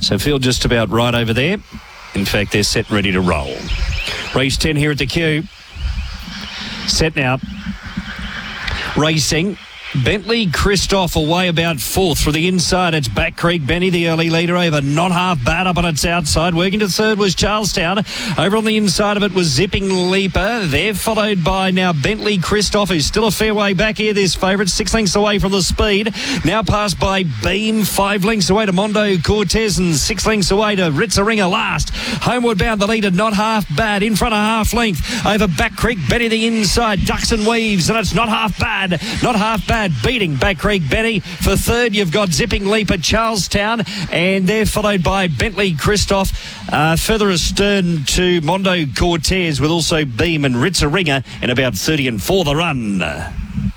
So feel just about right over there. In fact, they're set and ready to roll. Race 10 here at the queue. Set now. Racing. Bentley Christoph away about fourth. For the inside, it's Back Creek Benny, the early leader over. Not half bad up on its outside. Working to third was Charlestown. Over on the inside of it was Zipping Leaper. They're followed by now Bentley Christoph, who's still a fair way back here, this favourite. 6 lengths away from the speed. Now passed by Beam. 5 lengths away to Mondo Cortez and 6 lengths away to Ritzeringer last. Homeward bound the leader, not half bad. In front of half length over Back Creek Benny, the inside. Ducks and Weaves, and it's not half bad. Not half bad. Beating Back Creek Benny. For third, you've got Zipping Leap at Charlestown, and they're followed by Bentley Christoph. Further astern to Mondo Cortez, with also Beam and Ritzeringer in about 30 and 4 the run. Not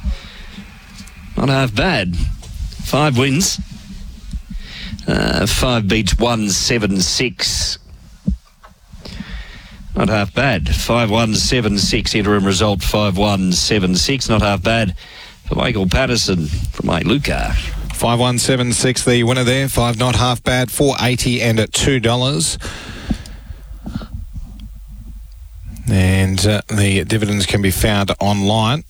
half bad. 5 wins. 5 beats 176. Not half bad. 5-1-7-6. Interim result 5-1-7-6. Not half bad for Michael Patterson from Iluka. 5-1-7-6, the winner there. 5 not half bad, $4.80 and at $2. And the dividends can be found online.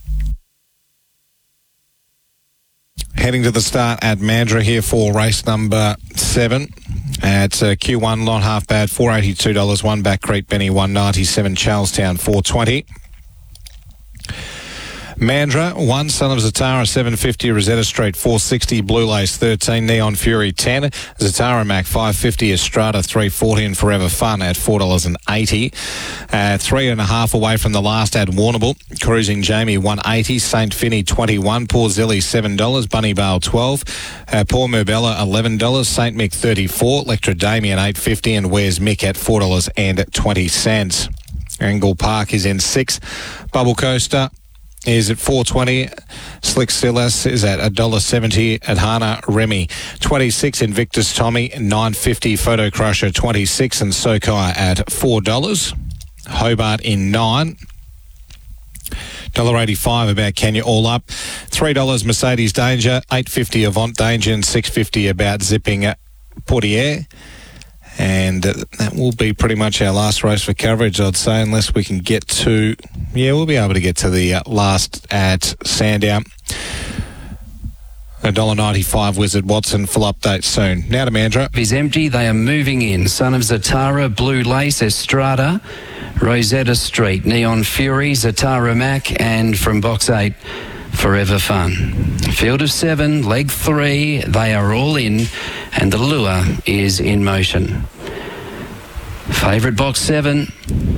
Heading to the start at Mandurah here for race number 7. At Q1, not half bad, $482. 1 Back Creek Benny, $197. Charlestown, $420. Mandurah, 1 Son of Zatara, $750. Rosetta Street, $460. Blue Lace, $13. Neon Fury, $10. Zatara Mac, $550. Estrada, $340. And Forever Fun at $4.80. 3.5 away from the last at Warrnambool. Cruising Jamie, $180. St. Finney, $21. Poor Zilly, $7. Bunny Bale, $12. Poor Murbella, $11. St. Mick, $34. Electra Damien, $850. And Where's Mick at $4.20. Angle Park is in 6. Bubble Coaster is at $4.20. Slick Silas is at $1.70 at Hana Remy. 26 Invictus Tommy, $9.50. Photo Crusher, 26, and Sokai at $4. Hobart in 9. $1.85 about Kenya All Up. $3 Mercedes Danger, $8.50 Avant Danger, and $6.50 about Zipping Portier. And that will be pretty much our last race for coverage, I'd say, unless we can get to... Yeah, we'll be able to get to the last at Sandown. $1.95 Wizard Watson, full update soon. Now to Mandurah. Is empty. They are moving in. Son of Zatara, Blue Lace, Estrada, Rosetta Street, Neon Fury, Zatara Mac, and from box 8, Forever Fun. Field of 7, leg 3, they are all in, and the lure is in motion. Favourite box 7.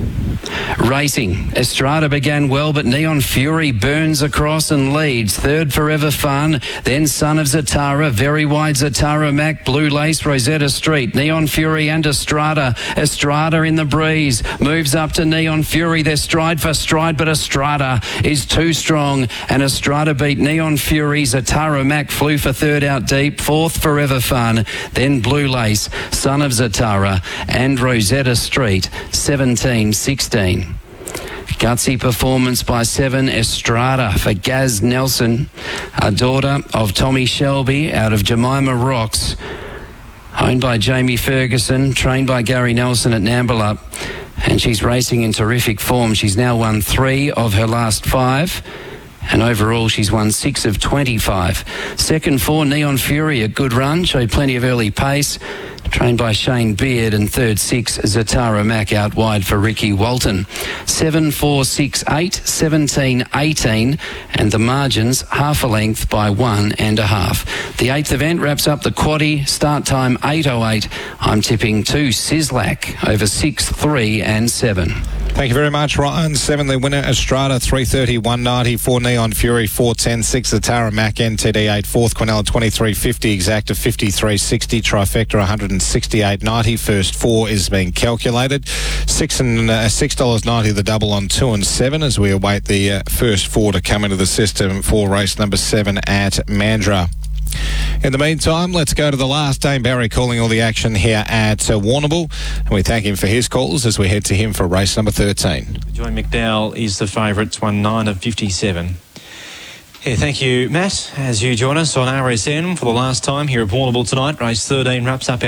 Racing. Estrada began well, but Neon Fury burns across and leads. Third, Forever Fun. Then Son of Zatara. Very wide, Zatara Mac. Blue Lace, Rosetta Street. Neon Fury and Estrada. Estrada in the breeze. Moves up to Neon Fury. They're stride for stride, but Estrada is too strong. And Estrada beat Neon Fury. Zatara Mac flew for third out deep. Fourth, Forever Fun. Then Blue Lace, Son of Zatara, and Rosetta Street. 17-16. Gutsy performance by 7, Estrada for Gaz Nelson, a daughter of Tommy Shelby out of Jemima Rocks, owned by Jamie Ferguson, trained by Gary Nelson at Nambulla, and she's racing in terrific form. She's now won 3 of her last 5. And overall, she's won 6 of 25. Second 4, Neon Fury, a good run, showed plenty of early pace, trained by Shane Beard. And third 6, Zatara Mac out wide for Ricky Walton. 7-4-6-8, 17-18, and the margins half a length by 1.5. The 8th event wraps up the quaddie. Start time 8:08. I'm tipping 2 Sislak over 6, 3 and 7. Thank you very much, Ryan. 7, the winner, Estrada, 330, 190. 4, Neon Fury, 410. 6, Zatara Mac, NTD 8. 4th, Quinella, 2350. Exacta, 5360. Trifecta, 168.90. First 4 is being calculated. $6.90 the double on 2 and 7 as we await the first 4 to come into the system for race number 7 at Mandurah. In the meantime, let's go to the last. Dane Barry calling all the action here at Warrnambool, and we thank him for his calls as we head to him for race number 13. Joy McDowell is the favourite. It's won 9 of 57. Yeah, thank you, Matt, as you join us on RSN for the last time here at Warrnambool tonight. Race 13 wraps up our